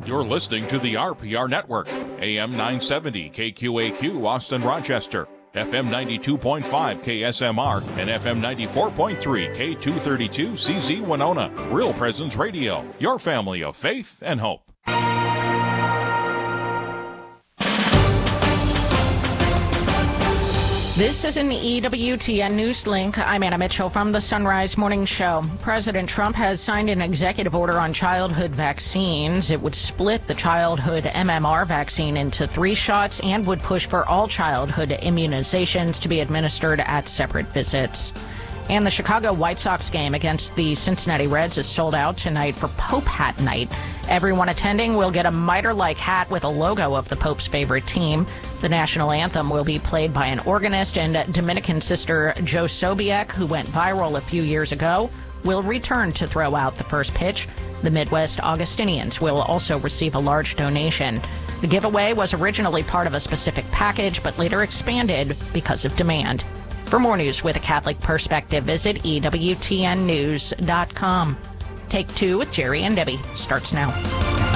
You're listening to the RPR Network, AM 970 KQAQ Austin Rochester, FM 92.5 KSMR, and FM 94.3 K232 CZ Winona. Real Presence Radio, your family of faith and hope. This is an EWTN News Link. I'm Anna Mitchell from the Sunrise Morning Show. President Trump has signed an executive order on childhood vaccines. It would split the childhood MMR vaccine into 3 shots and would push for all childhood immunizations to be administered at separate visits. And the Chicago White Sox game against the Cincinnati Reds is sold out tonight for Pope Hat Night. Everyone attending will get a mitre-like hat with a logo of the Pope's favorite team. The national anthem will be played by an organist, and Dominican sister Joe Sobiek, who went viral a few years ago, will return to throw out the first pitch. The Midwest Augustinians will also receive a large donation. The giveaway was originally part of a specific package, but later expanded because of demand. For more news with a Catholic perspective, visit EWTNnews.com. Take 2 with Jerry and Debbie starts now.